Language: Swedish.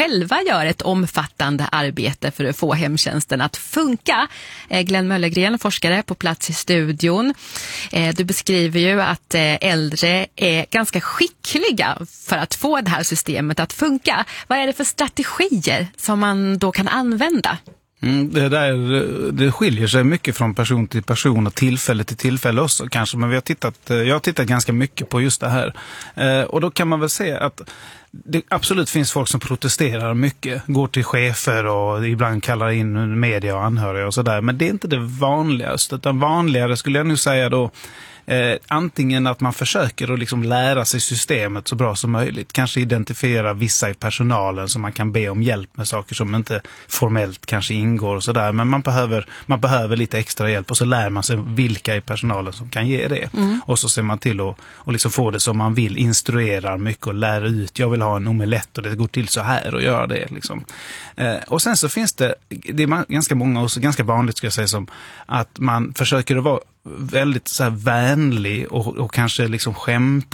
själva gör ett omfattande arbete för att få hemtjänsten att funka. Glenn Möllergren, forskare på plats i studion. Du beskriver ju att äldre är ganska skickliga för att få det här systemet att funka. Vad är det för strategier som man då kan använda? Det skiljer sig mycket från person till person och tillfälle till tillfälle också kanske, men jag har tittat ganska mycket på just det här. Och då kan man väl säga att det absolut finns folk som protesterar mycket, går till chefer och ibland kallar in media och anhöriga och sådär, men det är inte det vanligaste, utan vanligare skulle jag nu säga då antingen att man försöker att liksom lära sig systemet så bra som möjligt. Kanske identifiera vissa i personalen som man kan be om hjälp med saker som inte formellt kanske ingår och sådär. Men man behöver lite extra hjälp och så lär man sig vilka i personalen som kan ge det. Och så ser man till att liksom få det som man vill, instruera mycket och lära ut. Jag vill ha en omelett och det går till så här och göra det. Liksom. Och sen så finns det är ganska många och ganska vanligt ska jag säga som att man försöker att vara väldigt så här vänlig och kanske liksom skämta